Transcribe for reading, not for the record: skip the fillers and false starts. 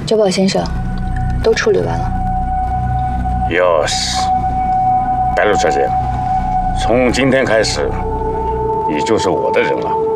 周宝先生，都处理完了。 哟西，白露小姐，从今天开始，你就是我的人了。